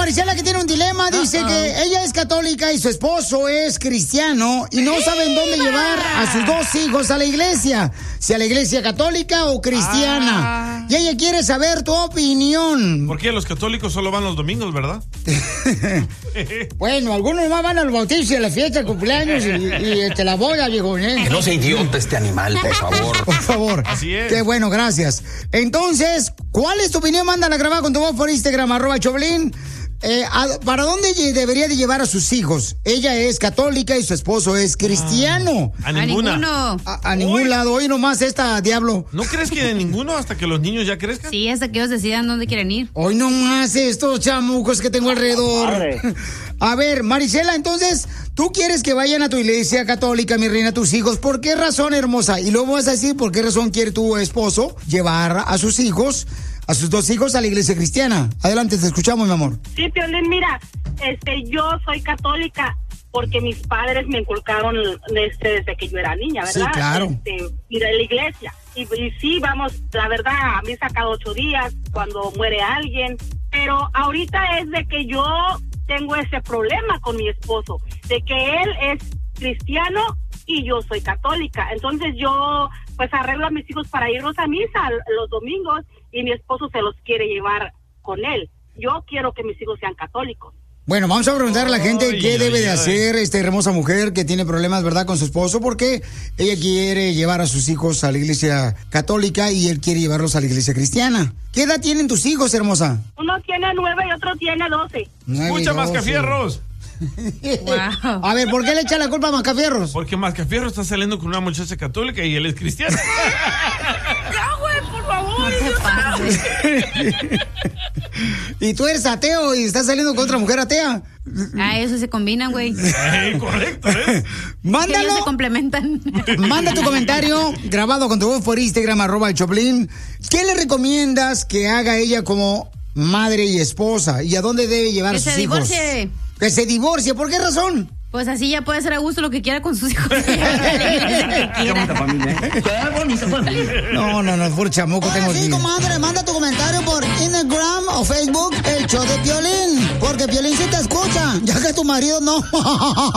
Marisela que tiene un dilema. Dice que ella es católica y su esposo es cristiano y no saben dónde llevar a sus dos hijos a la iglesia. Si a la iglesia católica o cristiana. Y ella quiere saber tu opinión. ¿Por qué los católicos solo van los domingos, verdad? Bueno, algunos más van al bautizo y a la fiesta de cumpleaños y la boda, viejo. Que no sea idiota este animal, por favor. Por favor. Así es. Qué bueno, gracias. Entonces, ¿cuál es tu opinión? Mándala a grabar con tu voz por Instagram, @Choplin. ¿Para dónde debería de llevar a sus hijos? Ella es católica y su esposo es cristiano. A ninguna. A ningún lado. Hoy nomás esta, diablo. ¿No crees que de ninguno hasta que los niños ya crezcan? Sí, hasta que ellos decidan dónde quieren ir. Hoy nomás estos chamucos que tengo alrededor. A ver, Marisela, entonces, tú quieres que vayan a tu iglesia católica, mi reina, tus hijos. ¿Por qué razón, hermosa? Y luego vas a decir por qué razón quiere tu esposo llevar a sus hijos, a sus dos hijos, a la iglesia cristiana. Adelante, te escuchamos, mi amor. Sí, Piolín, mira, yo soy católica porque mis padres me inculcaron desde que yo era niña, ¿verdad? Sí, claro. Ir a la iglesia. Y sí, vamos, la verdad, a mí cada 8 días cuando muere alguien. Pero ahorita es de que yo tengo ese problema con mi esposo, de que él es cristiano y yo soy católica. Entonces yo pues arreglo a mis hijos para irnos a misa los domingos y mi esposo se los quiere llevar con él. Yo quiero que mis hijos sean católicos. Bueno, vamos a preguntar a la gente qué debe de hacer esta hermosa mujer que tiene problemas, ¿verdad?, con su esposo, porque ella quiere llevar a sus hijos a la iglesia católica y él quiere llevarlos a la iglesia cristiana. ¿Qué edad tienen tus hijos, hermosa? Uno tiene 9 y otro tiene 12. Escucha, Mascafierros. Wow. A ver, ¿por qué le echa la culpa a Mascafierros? Porque Mascafierros está saliendo con una muchacha católica y él es cristiano. ¡Ya, güey, por favor! No te pases. Y tú eres ateo y estás saliendo con otra mujer atea. Eso se combinan, güey. Correcto, ¿eh? Mándalo. Ellos se complementan. Manda tu comentario grabado con tu voz por Instagram, @Choplin. ¿Qué le recomiendas que haga ella como madre y esposa? ¿Y a dónde debe llevar a sus hijos? Que se divorcie. Que se divorcie. ¿Por qué razón? Pues así ya puede hacer a gusto lo que quiera con sus hijos. Qué bonita familia, ¿eh? Qué bonita familia. No, por chamuco tengo Sí, aquí. comadre, manda tu comentario por Instagram o Facebook, el show de Piolín. Porque Piolín sí te escucha, ya que tu marido no.